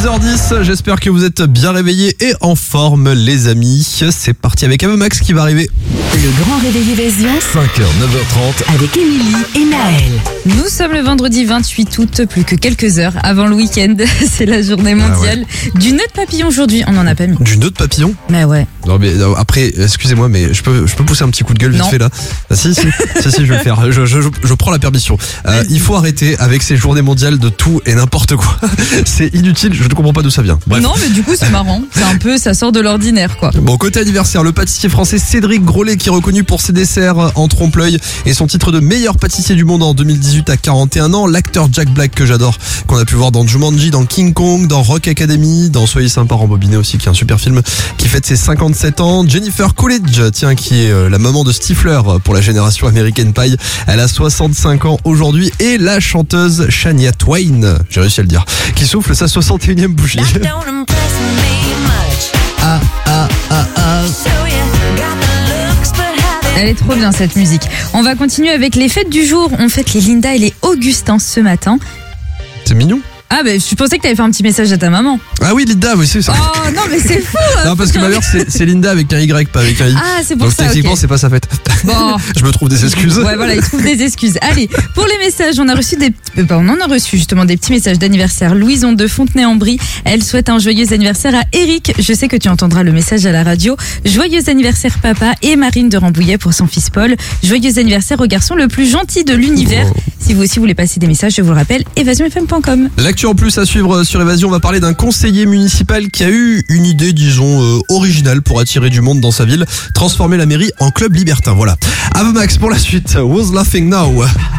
6h10, j'espère que vous êtes bien réveillés et en forme les amis. C'est parti avec Max qui va arriver. Le grand réveil évasion, 5h, 9h30 avec Émilie et Naël. Nous sommes le vendredi 28 août, plus que quelques heures avant le week-end. C'est la journée mondiale du nœud de papillon aujourd'hui. On n'en a pas mis. Du nœud de papillon? Mais ouais. Non mais après, excusez-moi, mais je peux pousser un petit coup de gueule vite Non. fait là. Ah, si, je vais le faire. Je prends la permission. Il faut arrêter avec ces journées mondiales de tout et n'importe quoi. C'est inutile, je ne comprends pas d'où ça vient. Bref. Non, mais du coup, c'est marrant. C'est un peu, ça sort de l'ordinaire, quoi. Bon, côté anniversaire, le pâtissier français Cédric Grolet qui est reconnu pour ses desserts en trompe-l'œil et son titre de meilleur pâtissier du monde en 2018 à 41 ans. L'acteur Jack Black que j'adore, qu'on a pu voir dans Jumanji, dans King Kong, dans Rock Academy, dans Soyez sympa rembobiné aussi, qui est un super film, qui fête ses 57 ans. Jennifer Coolidge, tiens, qui est la maman de Stifler pour la génération American Pie. Elle a 65 ans aujourd'hui. Et la chanteuse Shania Twain, j'ai réussi à le dire, qui souffle sa 61e bougie. Elle est trop bien, cette musique. On va continuer avec les fêtes du jour. On fête les Linda et les Augustins ce matin. C'est mignon. Ah, ben, je pensais que t'avais fait un petit message à ta maman. Ah oui, Linda, oui, c'est ça. Oh, non, mais c'est fou. Non, parce que ma mère, c'est Linda avec un Y, pas avec un I. Ah, c'est pour Donc ça, techniquement, ok. c'est pas sa fête. Bon. Je me trouve des excuses. Ouais, voilà, il trouve des excuses. Allez, pour les messages, on en a reçu justement des petits messages d'anniversaire. Louison de Fontenay-en-Brie, elle souhaite un joyeux anniversaire à Eric. Je sais que tu entendras le message à la radio. Joyeux anniversaire papa. Et Marine de Rambouillet pour son fils Paul. Joyeux anniversaire au garçon le plus gentil de l'univers. Oh. Si vous aussi voulez passer des messages, je vous le rappelle, évasionfm.com. L'actu en plus à suivre sur Évasion, on va parler d'un conseiller municipal qui a eu une idée, disons, originale pour attirer du monde dans sa ville, transformer la mairie en club libertin. Voilà. Max pour la suite. Who's laughing now?